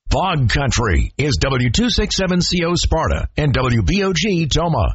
Fog Country is W267CO Sparta and WBOG Toma.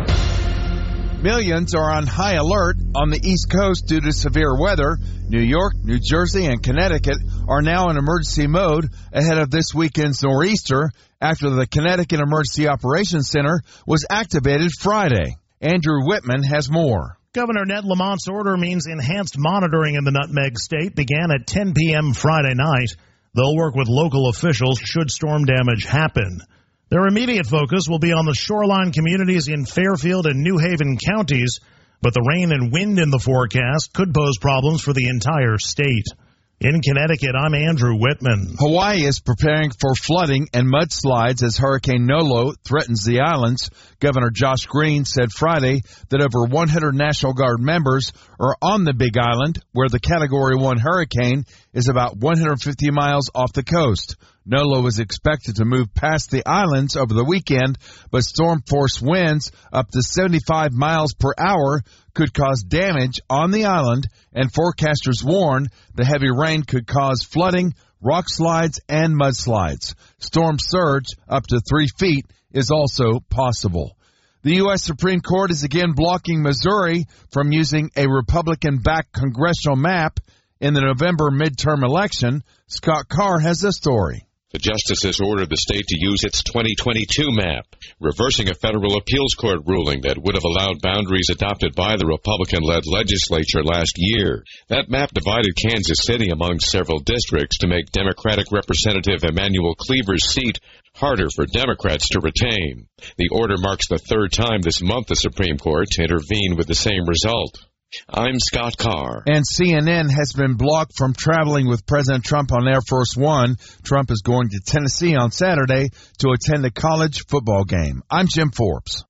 Millions are on high alert on the East Coast due to severe weather. New York, New Jersey, and Connecticut are now in emergency mode ahead of this weekend's nor'easter after the Connecticut Emergency Operations Center was activated Friday. Andrew Whitman has more. Governor Ned Lamont's order means enhanced monitoring in the Nutmeg State began at 10 p.m. Friday night. They'll work with local officials should storm damage happen. Their immediate focus will be on the shoreline communities in Fairfield and New Haven counties, but the rain and wind in the forecast could pose problems for the entire state. In Connecticut, I'm Andrew Whitman. Hawaii is preparing for flooding and mudslides as Hurricane Nolo threatens the islands. Governor Josh Green said Friday that over 100 National Guard members are on the Big Island, where the Category 1 hurricane is about 150 miles off the coast. Nolo is expected to move past the islands over the weekend, but storm-force winds up to 75 miles per hour could cause damage on the island, and forecasters warn the heavy rain could cause flooding, rock slides, and mudslides. Storm surge up to 3 feet is also possible. The U.S. Supreme Court is again blocking Missouri from using a Republican-backed congressional map in the November midterm election. Scott Carr has the story. The justices ordered the state to use its 2022 map, reversing a federal appeals court ruling that would have allowed boundaries adopted by the Republican-led legislature last year. That map divided Kansas City among several districts to make Democratic Representative Emanuel Cleaver's seat harder for Democrats to retain. The order marks the third time this month the Supreme Court intervened with the same result. I'm Scott Carr. And CNN has been blocked from traveling with President Trump on Air Force One. Trump is going to Tennessee on Saturday to attend a college football game. I'm Jim Forbes.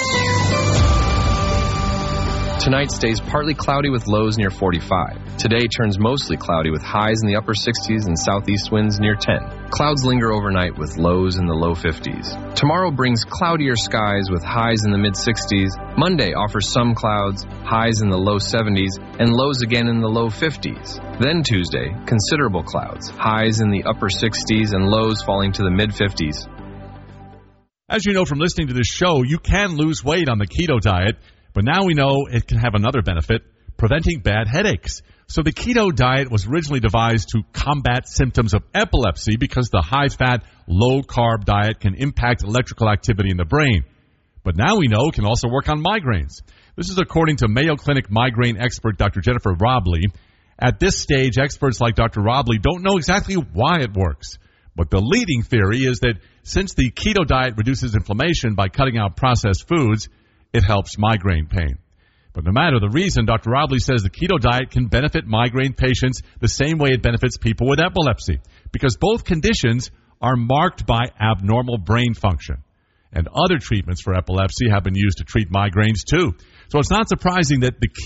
Tonight stays partly cloudy with lows near 45. Today turns mostly cloudy with highs in the upper 60s and southeast winds near 10. Clouds linger overnight with lows in the low 50s. Tomorrow brings cloudier skies with highs in the mid-60s. Monday offers some clouds, highs in the low 70s, and lows again in the low 50s. Then Tuesday, considerable clouds, highs in the upper 60s and lows falling to the mid-50s. As you know from listening to this show, you can lose weight on the keto diet. But now we know it can have another benefit, preventing bad headaches. So the keto diet was originally devised to combat symptoms of epilepsy because the high-fat, low-carb diet can impact electrical activity in the brain. But now we know it can also work on migraines. This is according to Mayo Clinic migraine expert Dr. Jennifer Robley. At this stage, experts like Dr. Robley don't know exactly why it works. But the leading theory is that since the keto diet reduces inflammation by cutting out processed foods, it helps migraine pain. But no matter the reason, Dr. Robley says the keto diet can benefit migraine patients the same way it benefits people with epilepsy, because both conditions are marked by abnormal brain function. And other treatments for epilepsy have been used to treat migraines too. So it's not surprising that the